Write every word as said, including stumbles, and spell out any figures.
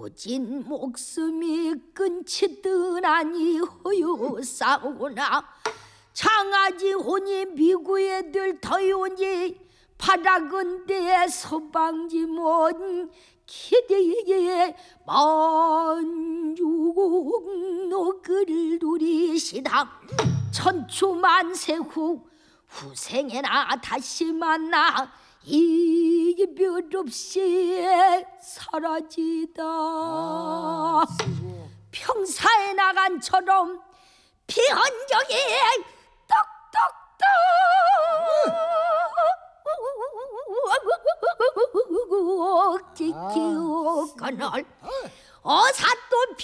오진 목숨이 끊치듯 아니 허요사오나 장아지 혼이 미구에 들 터이오니 바라건대 서방지 뭔 기대에 만죽노 그를 누리시다 천추만세 후 후생에나 다시 만나 이별 없이 사라지다. 아, 평사에 나간처럼 비헌정이 똑똑똑 기키우거늘 어사또